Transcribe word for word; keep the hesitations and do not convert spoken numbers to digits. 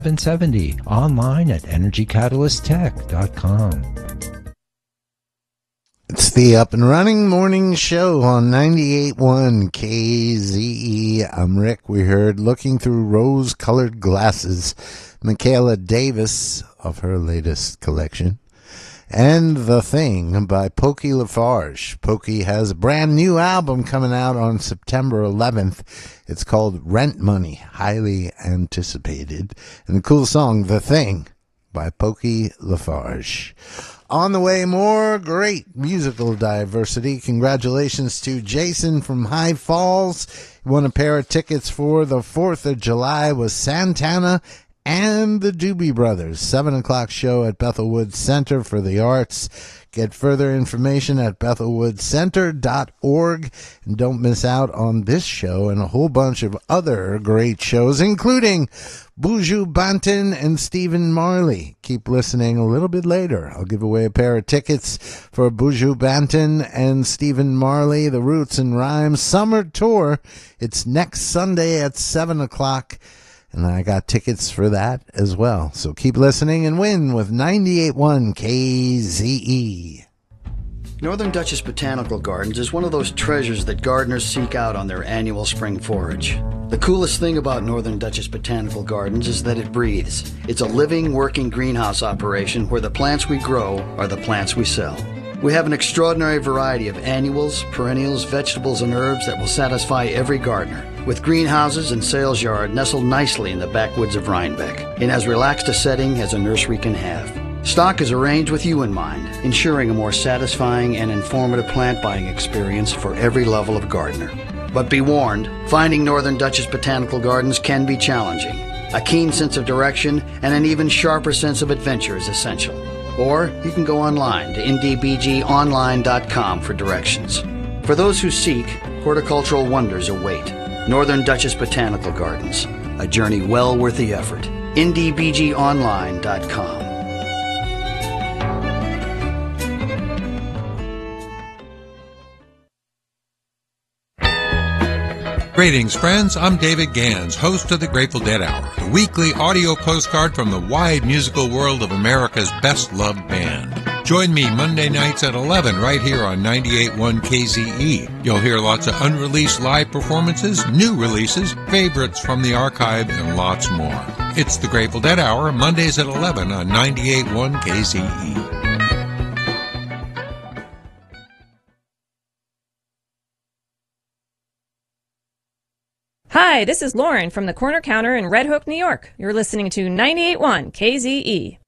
seven seventy, online at energy catalyst tech dot com. It's the Up and Running Morning Show on ninety-eight point one K Z E. I'm Rick. We heard Looking Through Rose-Colored Glasses, Michaela Davis of her latest collection, and The Thing by Pokey Lafarge. Pokey has a brand new album coming out on September eleventh. It's called Rent Money, highly anticipated. And the cool song, The Thing by Pokey Lafarge. On the way, more great musical diversity. Congratulations to Jason from High Falls. He won a pair of tickets for the fourth of July with Santana and the Doobie Brothers. seven o'clock show at Bethelwood Center for the Arts. Get further information at bethelwood center dot org. And don't miss out on this show and a whole bunch of other great shows, including Buju Banton and Stephen Marley. Keep listening. A little bit later, I'll give away a pair of tickets for Buju Banton and Stephen Marley, the Roots and Rhymes Summer Tour. It's next Sunday at seven o'clock. And I got tickets for that as well. So keep listening and win with ninety-eight point one K Z E. Northern Dutchess Botanical Gardens is one of those treasures that gardeners seek out on their annual spring forage. The coolest thing about Northern Dutchess Botanical Gardens is that it breathes. It's a living, working greenhouse operation where the plants we grow are the plants we sell. We have an extraordinary variety of annuals, perennials, vegetables, and herbs that will satisfy every gardener, with greenhouses and sales yard nestled nicely in the backwoods of Rhinebeck, in as relaxed a setting as a nursery can have. Stock is arranged with you in mind, ensuring a more satisfying and informative plant buying experience for every level of gardener. But be warned, finding Northern Dutchess Botanical Gardens can be challenging. A keen sense of direction and an even sharper sense of adventure is essential. Or you can go online to n d b g online dot com for directions. For those who seek, horticultural wonders await. Northern Dutchess Botanical Gardens, a journey well worth the effort. n d b g online dot com. Greetings, friends. I'm David Gans, host of the Grateful Dead Hour, the weekly audio postcard from the wide musical world of America's best-loved band. Join me Monday nights at eleven right here on ninety-eight point one K Z E. You'll hear lots of unreleased live performances, new releases, favorites from the archive, and lots more. It's the Grateful Dead Hour, Mondays at eleven on ninety-eight point one K Z E. Hi, this is Lauren from the Corner Counter in Red Hook, New York. You're listening to ninety-eight point one K Z E.